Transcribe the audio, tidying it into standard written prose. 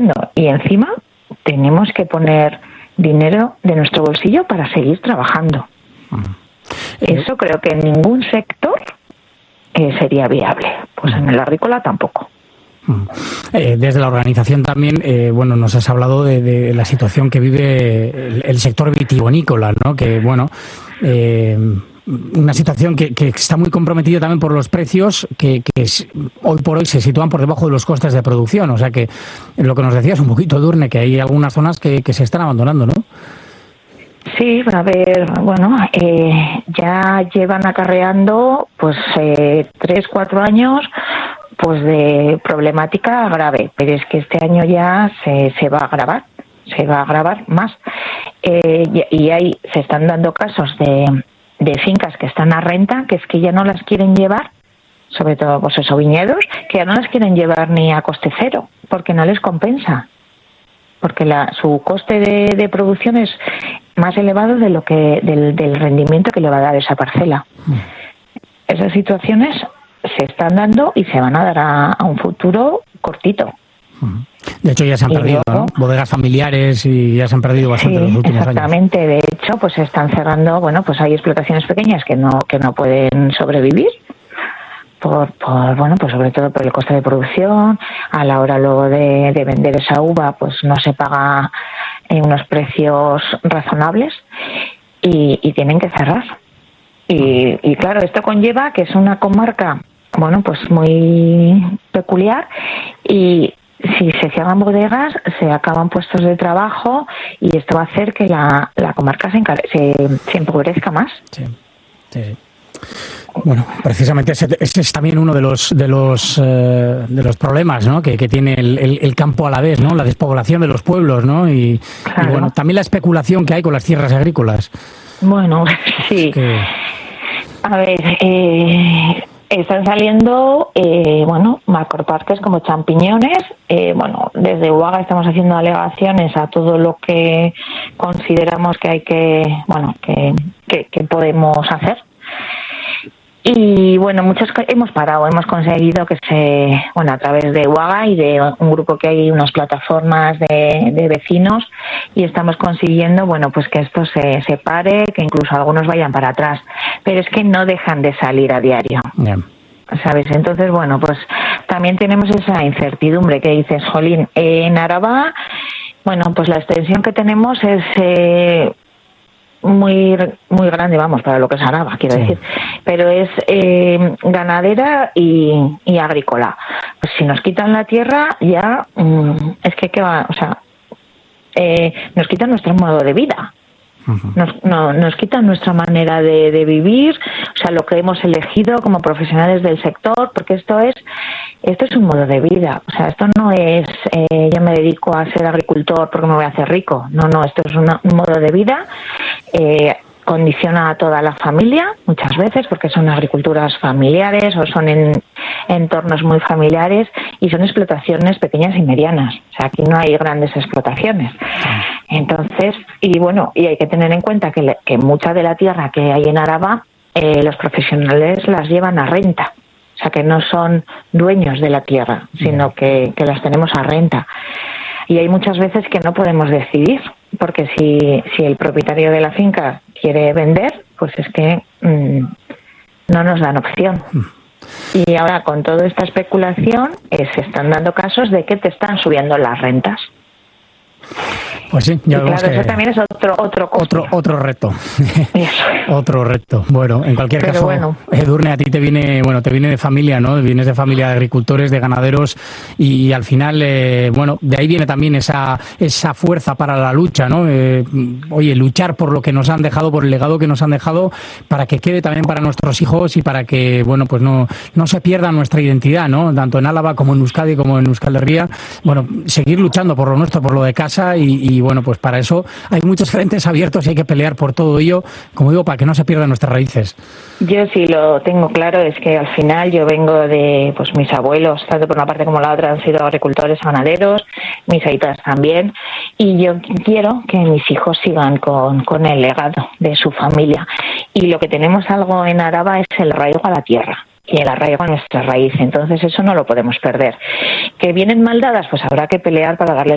subiendo y encima tenemos que poner dinero de nuestro bolsillo para seguir trabajando. Eso creo que en ningún sector sería viable. Pues en el agrícola tampoco. Desde la organización también, nos has hablado de la situación que vive el sector vitivinícola, ¿no? Que, una situación que está muy comprometida también por los precios que hoy por hoy se sitúan por debajo de los costes de producción. O sea que lo que nos decías un poquito, Edurne, que hay algunas zonas que se están abandonando, ¿no? Sí, a ver, ya llevan acarreando 3-4 años pues de problemática grave, pero es que este año ya se va a agravar más. Y ahí se están dando casos de fincas que están a renta, que es que ya no las quieren llevar, sobre todo viñedos, que ya no las quieren llevar ni a coste cero, porque no les compensa, porque su coste de producción es más elevado de lo que del rendimiento que le va a dar esa parcela. Esas situaciones se están dando y se van a dar a un futuro cortito. De hecho ya se han perdido, luego, ¿no? Bodegas familiares y ya se han perdido bastante los últimos años. Exactamente, de hecho se están cerrando, hay explotaciones pequeñas que no pueden sobrevivir sobre todo por el coste de producción. A la hora luego de vender esa uva no se paga en unos precios razonables y tienen que cerrar. Y claro, esto conlleva que es una comarca muy peculiar, y si se cierran bodegas se acaban puestos de trabajo y esto va a hacer que la comarca se empobrezca más. Sí. Bueno, precisamente este es también uno de los problemas, ¿no? que tiene el campo alavés, ¿no? La despoblación de los pueblos, ¿no? Y también la especulación que hay con las tierras agrícolas. Bueno, sí. A ver, están saliendo macroparques como champiñones. Desde UAGA estamos haciendo alegaciones a todo lo que consideramos que hay que podemos hacer. Y muchos hemos conseguido que a través de UAGA y de un grupo que hay, unas plataformas de vecinos, y estamos consiguiendo que esto se pare, que incluso algunos vayan para atrás, pero es que no dejan de salir a diario. Yeah. ¿Sabes? Entonces, también tenemos esa incertidumbre que dices, jolín, en Araba, la extensión que tenemos es muy muy grande, para lo que es Araba, quiero decir, pero es ganadera y agrícola. Pues si nos quitan la tierra, ya es que ¿qué va? Nos quitan nuestro modo de vida. Nos quitan nuestra manera de vivir, lo que hemos elegido como profesionales del sector, porque esto es un modo de vida. Esto no es yo me dedico a ser agricultor porque me voy a hacer rico. No, esto es un modo de vida. Condiciona a toda la familia muchas veces, porque son agriculturas familiares o son en entornos muy familiares, y son explotaciones pequeñas y medianas. Aquí no hay grandes explotaciones. Entonces, y hay que tener en cuenta que mucha de la tierra que hay en Araba, los profesionales las llevan a renta. Que no son dueños de la tierra, sino que las tenemos a renta. Y hay muchas veces que no podemos decidir, porque si el propietario de la finca quiere vender, pues es que no nos dan opción. Y ahora, con toda esta especulación, se están dando casos de que te están subiendo las rentas. Pues sí, ya vemos que eso también es otro reto. Otro reto. Bueno, en cualquier caso, Edurne, a ti te viene de familia, ¿no? Vienes de familia de agricultores, de ganaderos, y al final, de ahí viene también esa fuerza para la lucha, ¿no? Luchar por lo que nos han dejado, por el legado que nos han dejado, para que quede también para nuestros hijos y para que, no se pierda nuestra identidad, ¿no? Tanto en Álava como en Euskadi, como en Euskal Herria. Seguir luchando por lo nuestro, por lo de casa, y para eso hay muchos frentes abiertos y hay que pelear por todo ello, como digo, para que no se pierdan nuestras raíces. Yo sí lo tengo claro, es que al final yo vengo de mis abuelos, tanto por una parte como la otra, han sido agricultores, ganaderos, mis aitas también, y yo quiero que mis hijos sigan con el legado de su familia. Y lo que tenemos algo en Araba es el arraigo a la tierra y el arraigo a nuestra raíz, entonces eso no lo podemos perder. ¿Que vienen mal dadas? Pues habrá que pelear para darle